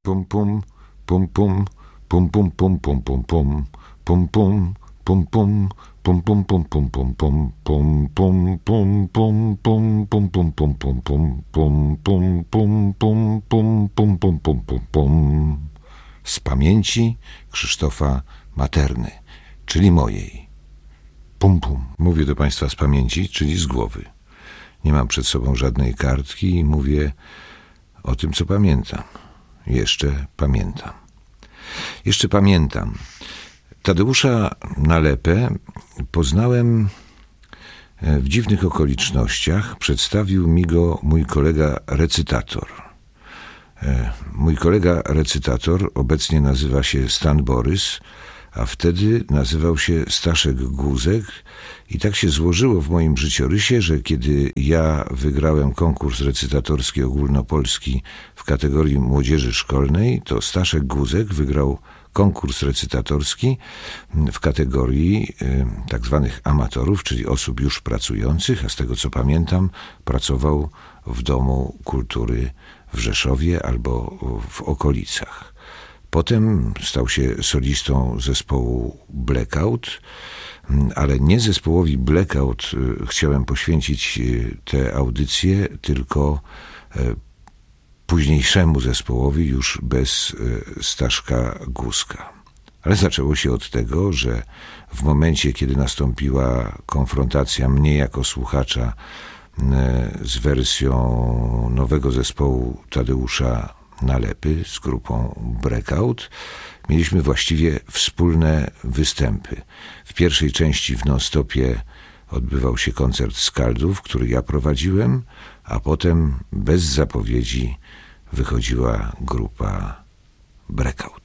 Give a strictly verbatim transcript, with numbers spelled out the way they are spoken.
Pum pum, pum pum, pum pum pum pum pum pum, pum pum, pum pum, pum pum pum pum pum pum, pum pum pum pum pum pum pum pum pum pum, pum pum pum pum pum pum pum pum pum pum. Z pamięci Krzysztofa Materny, czyli mojej. Pum pum. Mówię do Państwa z pamięci, czyli z głowy. Nie mam przed sobą żadnej kartki i mówię o tym, co pamiętam. Jeszcze pamiętam. Jeszcze pamiętam. Tadeusza Nalepę poznałem w dziwnych okolicznościach. Przedstawił mi go mój kolega recytator. Mój kolega recytator obecnie nazywa się Stan Borys, a wtedy nazywał się Staszek Guzek i tak się złożyło w moim życiorysie, że kiedy ja wygrałem konkurs recytatorski ogólnopolski w kategorii młodzieży szkolnej, to Staszek Guzek wygrał konkurs recytatorski w kategorii y, tak zwanych amatorów, czyli osób już pracujących, a z tego co pamiętam pracował w Domu Kultury w Rzeszowie albo w okolicach. Potem stał się solistą zespołu Blackout, ale nie zespołowi Blackout chciałem poświęcić tę audycję, tylko późniejszemu zespołowi już bez Staszka Guzka. Ale zaczęło się od tego, że w momencie, kiedy nastąpiła konfrontacja mnie jako słuchacza z wersją nowego zespołu Tadeusza Nalepy z grupą Breakout, mieliśmy właściwie wspólne występy. W pierwszej części w non-stopie odbywał się koncert Skaldów, który ja prowadziłem, a potem bez zapowiedzi wychodziła grupa Breakout.